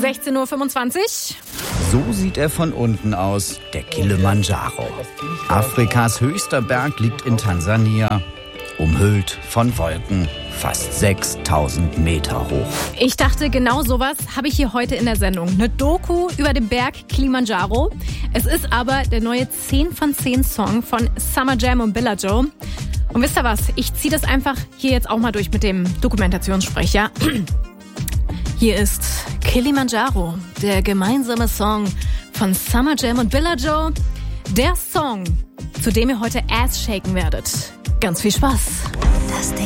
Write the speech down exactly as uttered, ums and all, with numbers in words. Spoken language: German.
sechzehn Uhr fünfundzwanzig. So sieht er von unten aus, der Kilimanjaro. Afrikas höchster Berg liegt in Tansania, umhüllt von Wolken, fast sechstausend Meter hoch. Ich dachte, genau sowas habe ich hier heute in der Sendung. Eine Doku über den Berg Kilimanjaro. Es ist aber der neue zehn von zehn Song von Summer Jam und Billa Joe. Und wisst ihr was? Ich ziehe das einfach hier jetzt auch mal durch mit dem Dokumentationssprecher. Hier ist Kilimanjaro, der gemeinsame Song von Summer Jam und Billa Joe. Der Song, zu dem ihr heute Ass shaken werdet. Ganz viel Spaß.